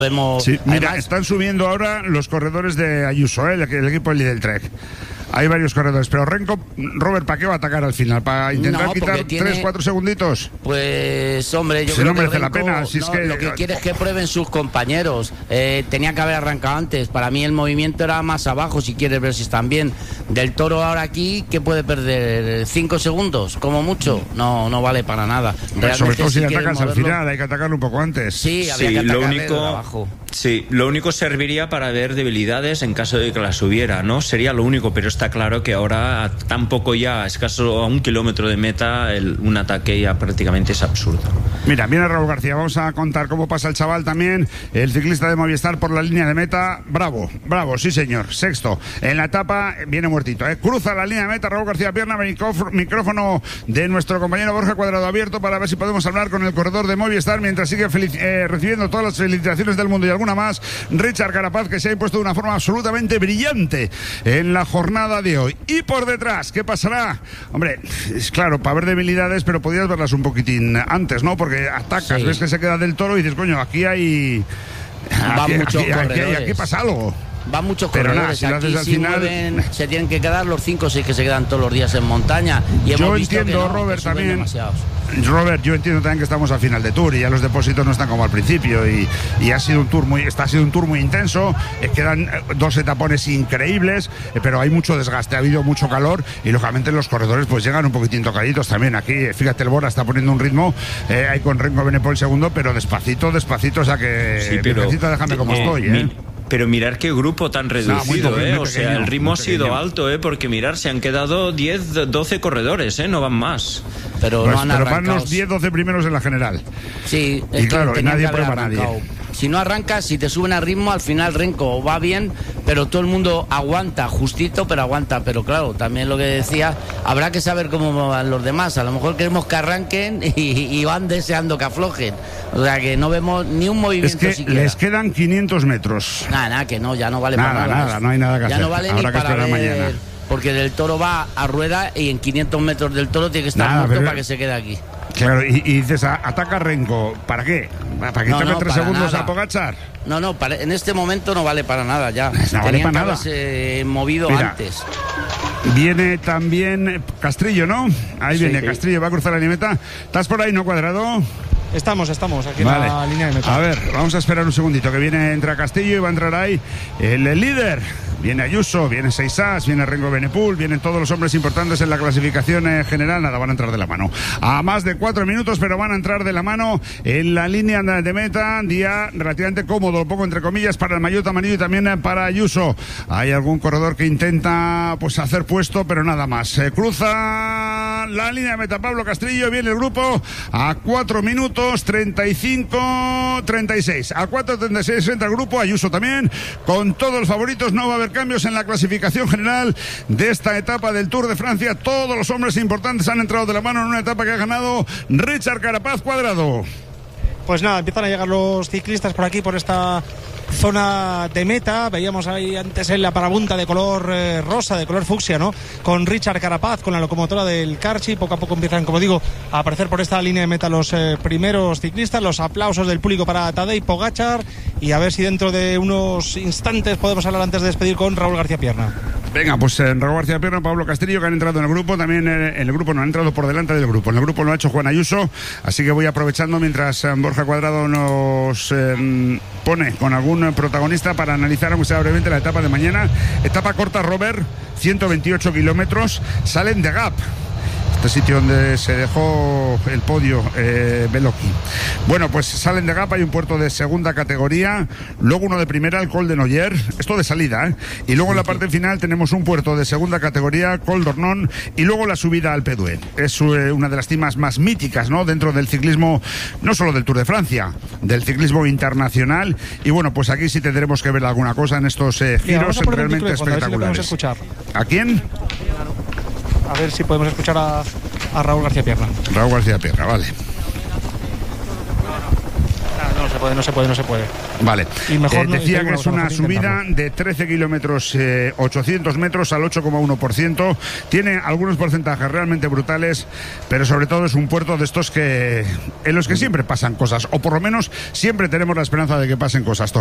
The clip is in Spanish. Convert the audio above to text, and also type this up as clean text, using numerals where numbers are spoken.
Sí, mira, están subiendo ahora los corredores de Ayuso, el equipo del Lidl Trek. Hay varios corredores, pero Renko, Robert, ¿para qué va a atacar al final? ¿Para intentar quitar 3-4 segunditos? Pues, hombre, yo si creo no merece que Renko, la pena. Si es que... Lo que quiere es que prueben sus compañeros. Tenía que haber arrancado antes. Para mí el movimiento era más abajo, si quieres ver si están bien. Del Toro ahora aquí, ¿qué puede perder? 5 segundos, como mucho. No vale para nada. Sobre todo si atacas al final, hay que atacarlo un poco antes. Sí, habría que atacarle de abajo. Sí, lo único serviría para ver debilidades en caso de que las hubiera, ¿no? Sería lo único, pero está claro que ahora tampoco ya, escaso a 1 kilómetro de meta, un ataque ya prácticamente es absurdo. Mira, viene Raúl García, vamos a contar cómo pasa el chaval también, el ciclista de Movistar por la línea de meta. Bravo, sí señor, sexto. En la etapa viene muertito, cruza la línea de meta Raúl García Pierna, micrófono de nuestro compañero Borja Cuadrado abierto para ver si podemos hablar con el corredor de Movistar mientras sigue recibiendo todas las felicitaciones del mundo y alguna más, Richard Carapaz, que se ha impuesto de una forma absolutamente brillante en la jornada de hoy. Y por detrás, ¿qué pasará? Hombre, es claro, para ver debilidades, pero podrías verlas un poquitín antes, ¿no? Porque atacas, sí. Ves que se queda del Toro y dices, coño, aquí hay... Aquí pasa algo. Van muchos corredores, si aquí si final... mueven, se tienen que quedar los 5 o 6 que se quedan todos los días en montaña. Y yo entiendo, Robert, también. Robert, yo entiendo también que estamos al final de Tour y ya los depósitos no están como al principio y ha sido un Tour muy intenso, quedan 2 etapones increíbles, pero hay mucho desgaste, ha habido mucho calor y lógicamente los corredores pues llegan un poquitín tocaditos también. Aquí, fíjate, el Bora está poniendo un ritmo, hay con Renko Benepol segundo, pero despacito, o sea que sí, pero déjame como estoy, Pero mirar qué grupo tan reducido, muy o sea, el ritmo ha sido alto, porque mirar, se han quedado 10, 12 corredores, no van más. Pero van los 10, 12 primeros en la general. Sí, y claro, nadie prueba a nadie. Si no arrancas, si te suben a ritmo, al final Renko va bien, pero todo el mundo aguanta, justito, pero aguanta. Pero claro, también lo que decía, habrá que saber cómo van los demás. A lo mejor queremos que arranquen y van deseando que aflojen. O sea, que no vemos ni un movimiento siquiera. Es que les quedan 500 metros. Nada, que no, ya no vale para nada. Nada, no hay nada que hacer. Ya no vale Habrá ni que para esperar ver, mañana. porque del Toro va a rueda y en 500 metros del Toro tiene que estar muerto para que se quede aquí. Claro, y dices, ataca Renko, ¿para qué? ¿Para quitarle 3 segundos a Pogačar? No, en este momento no vale para nada ya. No vale para nada. Movido antes. Viene también Castrillo, ¿no? Ahí sí, viene Castrillo, va a cruzar la línea de meta. ¿Estás por ahí, no, Cuadrado? Estamos aquí en la línea de meta. A ver, vamos a esperar un segundito, que entra Castillo y va a entrar ahí el líder. Viene Ayuso, viene Seisas, viene Renko Benepul, vienen todos los hombres importantes en la clasificación general. Nada, van a entrar de la mano. A más de 4 minutos, pero van a entrar de la mano en la línea de meta. Día relativamente cómodo, lo pongo entre comillas, para el maillot amarillo y también para Ayuso. Hay algún corredor que intenta hacer puesto, pero nada más. Cruza la línea de meta Pablo Castrillo, viene el grupo a 4 minutos 35, 36. A 4:36 entra el grupo, Ayuso también, con todos los favoritos. No va a haber cambios en la clasificación general de esta etapa del Tour de Francia. Todos los hombres importantes han entrado de la mano en una etapa que ha ganado Richard Carapaz. Cuadrado. Pues nada, empiezan a llegar los ciclistas por aquí, por esta zona de meta. Veíamos ahí antes en la parabunta de color rosa, de color fucsia, ¿no? Con Richard Carapaz, con la locomotora del Carchi. Poco a poco empiezan, como digo, a aparecer por esta línea de meta los primeros ciclistas. Los aplausos del público para Tadej Pogačar. Y a ver si dentro de unos instantes podemos hablar antes de despedir con Raúl García Pierna. Venga, pues Raúl García Pierna, Pablo Castillo, que han entrado en el grupo. También en el grupo no han entrado por delante del grupo. En el grupo lo ha hecho Juan Ayuso. Así que voy aprovechando mientras Borja Cuadrado nos pone con algún protagonista para analizar, aunque sea brevemente, la etapa de mañana. Etapa corta, Robert, 128 kilómetros. Salen de Gap, este sitio donde se dejó el podio Beloki. Bueno, pues salen de Gap, hay un puerto de segunda categoría, luego uno de primera, el Col de Noyer, esto de salida, y luego en la parte final tenemos un puerto de segunda categoría, Col d'Ornon, y luego la subida al Péduet. Es una de las cimas más míticas, ¿no?, dentro del ciclismo, no solo del Tour de Francia, del ciclismo internacional. Y bueno, pues aquí sí tendremos que ver alguna cosa en estos giros realmente espectaculares. ¿A quién? A ver si podemos escuchar a Raúl García Pierna. Raúl García Pierna, vale. No se puede. Vale. Y mejor decía que es una subida de 13 kilómetros, 800 metros al 8,1%. Tiene algunos porcentajes realmente brutales, pero sobre todo es un puerto de estos en los que siempre pasan cosas, o por lo menos siempre tenemos la esperanza de que pasen cosas.